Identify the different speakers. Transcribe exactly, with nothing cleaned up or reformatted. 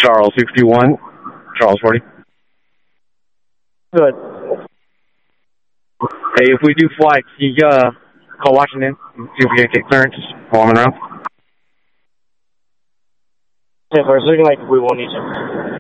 Speaker 1: Charles sixty-one. Charles forty.
Speaker 2: Good.
Speaker 1: Hey, if we do fly, can you uh, call Washington and see if we can get clearance while I'm around?
Speaker 2: Yeah, but it's looking like we won't need to.